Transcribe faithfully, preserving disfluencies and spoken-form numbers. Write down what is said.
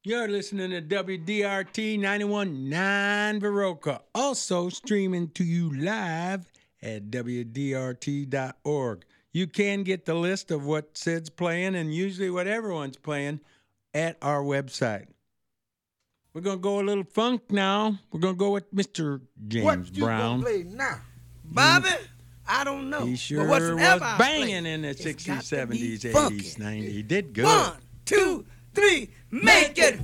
You're listening to W D R T ninety-one point nine Viroqua. Also streaming to you live at W D R T dot org. You can get the list of what Sid's playing and usually what everyone's playing at our website. We're going to go a little funk now. We're going to go with Mister James what you Brown. What you going to play now? Bobby, I don't know. He sure but was I banging play, in the it's sixties, got to be seventies, funky. eighties, nineties. He did good. One, two, three, make it